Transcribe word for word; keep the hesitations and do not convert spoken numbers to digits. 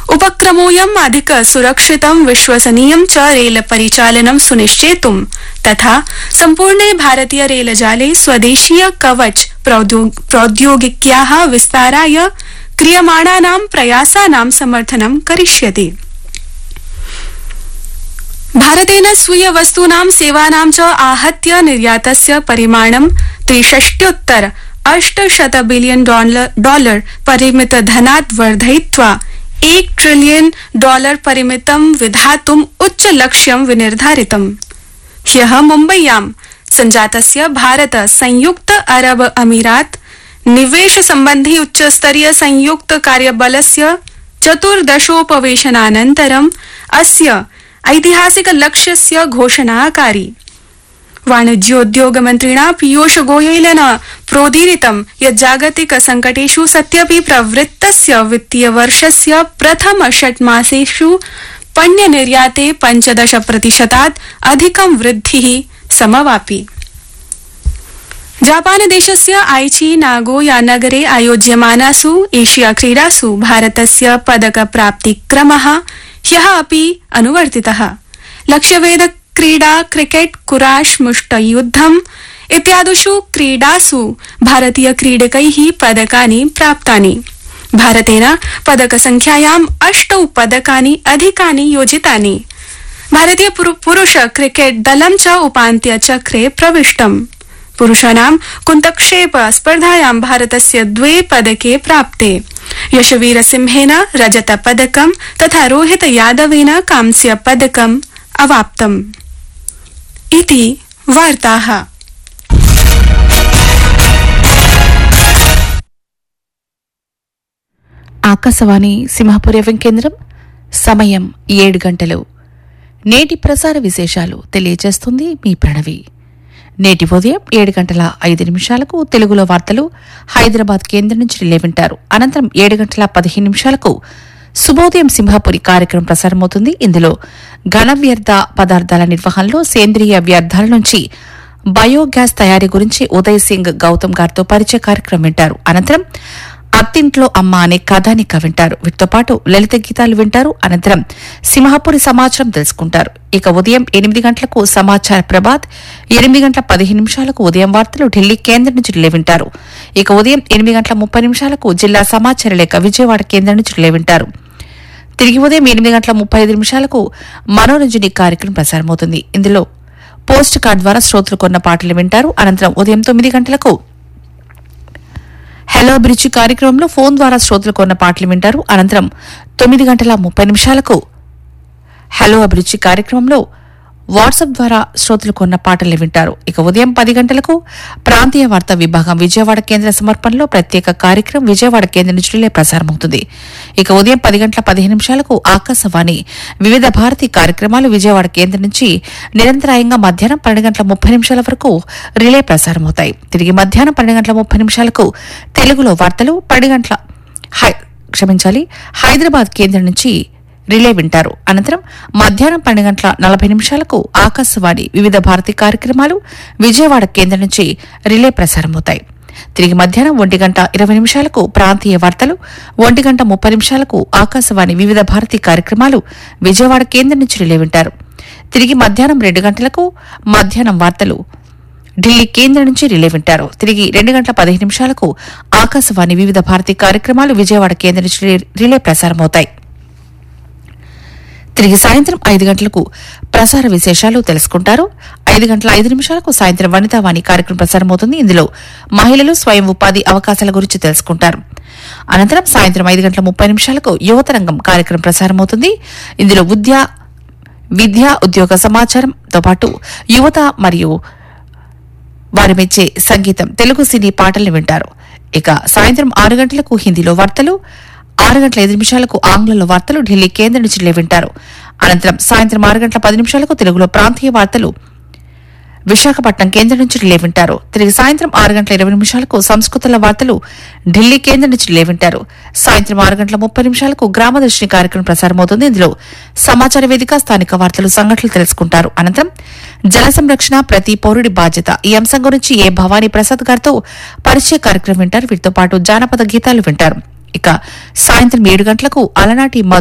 उपक्रमोऽयम् अधिक सुरक्षितं विश्वसनीयं च रेल परिचालनं सुनिश्चेतुं तथा सम्पूर्णे भारतीय रेलजाले स्वदेशीय कवच प्रौद्योगिक्याः विस्ताराय क्रियमाणानां प्रयासानां समर्थनं करिष्यति। भारतेन स्वीय वस्तूनां सेवानां च आहत्य निर्यातस्य परिमाणं त्रिषष्ट्युत्तर अष्टशत बिलियन डॉलर परिमित धनात् वर्धयित्वा एक ट्रिलियन डॉलर परिमितं विधातुम् उच्च लक्ष्यं विनिर्धारितम्। ह्यः मुम्बय्यां सञ्जातस्य भारत संयुक्त अरब अमीरात निवेश सम्बन्धी उच्चस्तरीय संयुक्त कार्यबलस्य चतुर्दशोपवेशनानन्तरम् अस्य ऐतिहासिक लक्ष्यस्य घोषणाकारी। वाणिज्योद्योगमन्त्रिणा पीयूष गोयलेन प्रोदीरितं यत् जागतिक संकटेषु सत्यपि प्रवृत्तस्य वित्तीयवर्षस्य प्रथम षट्मासेषु पण्यनिर्याते पञ्चदश प्रतिशतात् अधिकं वृद्धिः समवापि। जापानदेशस्य आइची नागोया नगरे आयोज्यमानासु एशिया क्रीडासु भारतस्य पदक प्राप्तिक्रमः ह्यः अपि अनुवर्तितः। लक्ष्यवेध क्रीडा क्रिकेट कुराश मुष्टियुद्धम् इत्यादिषु क्रीडासु भारतीय क्रीडकैः पदकानि प्राप्तानि। भारतेन पदक संख्यायाम् अष्टौ पदकानि अधिकानि योजितानि। भारतीय पुरुष क्रिकेट दलं च उपान्त्यचक्रे प्रविष्टम्। पुरुषाणां कुन्तक्षेप स्पर्धायां भारतस्य द्वे पदके प्राप्ते। यशवीर सिंहेन रजत पदकं तथा रोहित यादवेन कांस्य पदकम् अवाप्तम्। इति वार्ताः। ఆకాశవాణి సింహపురి ఎఫ్ఎం కేంద్రం సమయం ఏడు గంటలు. నేటి ప్రసార విశేషాలు తెలియజేస్తుంది మీ ప్రణవి. నేటి ఉదయం ఏడు గంటల ఐదు నిమిషాలకు తెలుగులో వార్తలు హైదరాబాద్ కేంద్రం నుంచి రిలే వింటారు. అనంతరం ఏడు గంటల పదిహేను నిమిషాలకు శుభోదయం సింహాపురి కార్యక్రమం ప్రసారమవుతుంది. ఇందులో ఘన వ్యర్థ పదార్థాల నిర్వహణలో సేంద్రియ వ్యర్థాల నుంచి బయోగ్యాస్ తయారీ గురించి ఉదయ్ సింగ్ గౌతమ్ గారితో పరిచయ కార్యక్రమం వింటారు. అనంతరం అత్తింట్లో అమ్మ అనే కథానిక వింటారు. వీటితో పాటు లలిత గీతాలు వింటారు. అనంతరం సింహాపురి సమాచారం తెలుసుకుంటారు. ఇక ఉదయం ఎనిమిది గంటలకు సమాచార ప్రభాత్, ఎనిమిది గంటల పదిహేను నిమిషాలకు ఉదయం వార్తలు ఢిల్లీ కేంద్రం నుంచి రిలే వింటారు. ఇక ఉదయం ఎనిమిది గంటల ముప్పై నిమిషాలకు జిల్లా సమాచార లేఖ విజయవాడ కేంద్రం నుంచి రిలే వింటారు. తిరిగి ఉదయం ఎనిమిది గంటల ముప్పై ఐదు నిమిషాలకు మనోరంజని కార్యక్రమం ప్రసారమవుతుంది. ఇందులో పోస్ట్ కార్డ్ ద్వారా శ్రోతలు కొన్న పాటలు వింటారు. అనంతరం ఉదయం తొమ్మిది గంటలకు హలో అభిరుచి కార్యక్రమంలో ఫోన్ ద్వారా శ్రోతలు కొన్న పాటలు వింటారు. అనంతరం తొమ్మిది గంటల ముప్పై నిమిషాలకు హలో అభిరుచి కార్యక్రమంలో వాట్సాప్ ద్వారా శ్రోతలు కొన్న పాటలు వింటారు. ఇక ఉదయం పది గంటలకు ప్రాంతీయ వార్తా విభాగం విజయవాడ కేంద్ర సమర్పణలో ప్రత్యేక కార్యక్రమం విజయవాడ కేంద్రం నుంచి రిలే ప్రసారమవుతుంది. ఇక ఉదయం పది గంటల పదిహేను నిమిషాలకు ఆకాశవాణి వివిధ భారతి కార్యక్రమాలు విజయవాడ కేంద్రం నుంచి నిరంతరాయంగా మధ్యాహ్నం పన్నెండు గంటల ముప్పై నిమిషాల వరకు రిలే ప్రసారమవుతాయి. తిరిగి మధ్యాహ్నం పన్నెండు గంటల ముప్పై నిమిషాలకు తెలుగులో వార్తలు పన్నెండు గంటల క్షమించాలి హైదరాబాద్ కేంద్రం నుంచి రిలే వింటారు. అనంతరం మధ్యాహ్నం పన్నెండు గంటల నలభై నిమిషాలకు ఆకాశవాణి వివిధ భారతి కార్యక్రమాలు విజయవాడ కేంద్రం నుంచి రిలే ప్రసారమవుతాయి. తిరిగి మధ్యాహ్నం ఒంటి గంట ఇరవై నిమిషాలకు ప్రాంతీయ వార్తలు, ఒంటి గంట ముప్పై నిమిషాలకు ఆకాశవాణి వివిధ భారతి కార్యక్రమాలు విజయవాడ కేంద్రం నుంచి రిలే వింటారు. తిరిగి మధ్యాహ్నం రెండు గంటలకు మధ్యాహ్నం వార్తలు ఢిల్లీ కేంద్రం నుంచి రిలే వింటారు. తిరిగి రెండు గంటల పదిహేను నిమిషాలకు ఆకాశవాణి వివిధ భారతి కార్యక్రమాలు విజయవాడ కేంద్రం నుంచి రిలే ప్రసారమవుతాయి. తిరిగి సాయంత్రం ఐదు గంటలకు ప్రసార విశేషాలు తెలుసుకుంటారు. ఐదు గంటల ఐదు నిమిషాలకు సాయంత్రం వనితావాణి కార్యక్రమం ప్రసారమవుతుంది. ఇందులో మహిళలు స్వయం ఉపాధి అవకాశాల గురించి తెలుసుకుంటారు. అనంతరం సాయంత్రం ఐదు గంటల ముప్పై నిమిషాలకు యువతరంగం కార్యక్రమం ప్రసారమవుతుంది. ఇందులో విద్యా విద్యా ఉద్యోగ సమాచారంతో పాటు యువత మరియు వారి మెచ్చే సంగీతం తెలుగు సినీ పాటలు వింటారు. ఇక సాయంత్రం ఆరు గంటలకు హిందీలో వార్తలు, ఆరు గంటల ఐదు నిమిషాలకు ఆంగ్లంలో వార్తలు ఢిల్లీ కేంద్రం నుంచి రిలే వింటారు. అనంతరం సాయంత్రం ఆరు గంటల పది నిమిషాలకు తెలుగులో ప్రాంతీయ వార్తలు విశాఖపట్నం కేంద్రం నుంచి రిలే వింటారు. తిరిగి సాయంత్రం ఆరు గంటల ఇరవై నిమిషాలకు సంస్కృతుల వార్తలు ఢిల్లీ కేంద్రం నుంచి రిలే వింటారు. సాయంత్రం ఆరు గంటల ముప్పై నిమిషాలకు గ్రామదర్శిని కార్యక్రమం ప్రసారమవుతుంది. ఇందులో సమాచార వేదిక, స్థానిక వార్తలు, సంఘటనలు తెలుసుకుంటారు. అనంతరం జల సంరక్షణ ప్రతి పౌరుడి బాధ్యత ఈ అంశం గురించి ఏ భవానీ ప్రసాద్ గారితో పరిచయ కార్యక్రమం వింటారు. వీటితో పాటు జానపద గీతాలు వింటారు. ఇక సాయంత్రం ఏడు గంటలకు అలనాటి